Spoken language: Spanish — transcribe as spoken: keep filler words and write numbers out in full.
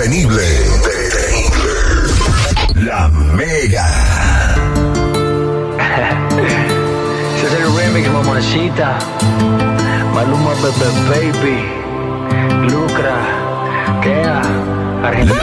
Indetenible. Indetenible. La Mega. Ese es el remix, mamacita. Maluma, Bebe Baby. Lucra. Kea. Argentina.